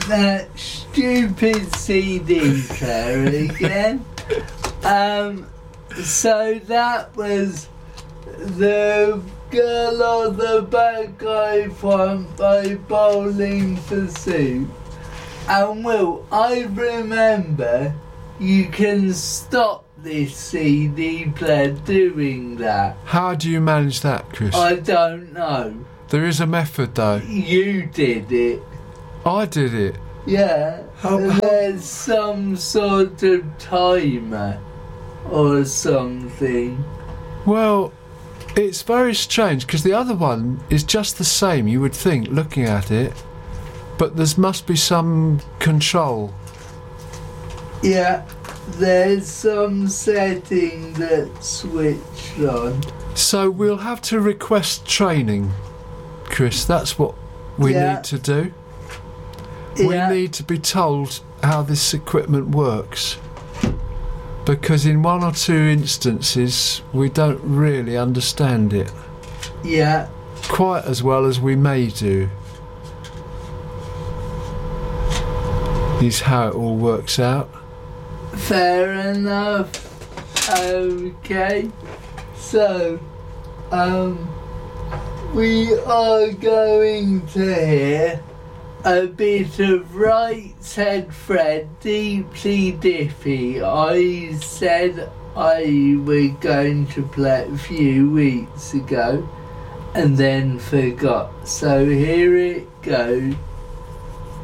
that stupid CD player again. So that was the Girl on the Back I Front by Bowling for Soup. And Will, I remember you can stop this CD player doing that. How do you manage that, Chris? I don't know. There is a method, though. You did it. I did it. Yeah. There's some sort of timer or something. Well, it's very strange because the other one is just the same, you would think, looking at it, but there must be some control. Yeah, there's some setting that's switched on. So we'll have to request training, Chris. That's what we need to do. We need to be told how this equipment works, because in one or two instances we don't really understand it. Yeah. Quite as well as we may do. Is how it all works out. Fair enough. Okay. So, we are going to hear a bit of Right Said Fred, Deeply Diffy. I said I were going to play it a few weeks ago and then forgot. So here it goes.